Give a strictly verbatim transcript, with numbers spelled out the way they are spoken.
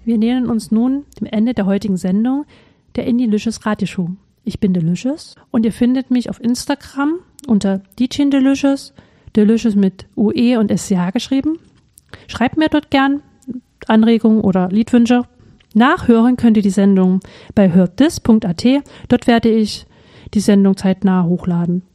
Wir nähern uns nun dem Ende der heutigen Sendung der Indie-Licious Radioshow. Ich bin Delicious und ihr findet mich auf Instagram unter D J Delicious, Delicious mit U E und S C H geschrieben. Schreibt mir dort gern Anregungen oder Liedwünsche. Nachhören könnt ihr die Sendung bei hörtdis punkt at. Dort werde ich die Sendung zeitnah hochladen.